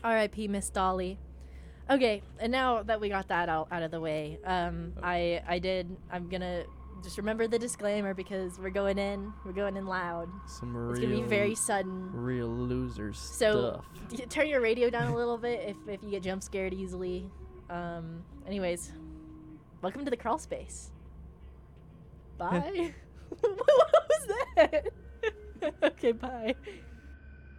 R.I.P. Miss Dolly. Okay, and now that we got that out of the way, I'm gonna just remember the disclaimer because we're going in loud. Some real, It's gonna be very sudden. real loser So stuff. turn your radio down a little bit if you get jump scared easily. Anyways, welcome to the crawl space. Bye. What was that? Okay, bye.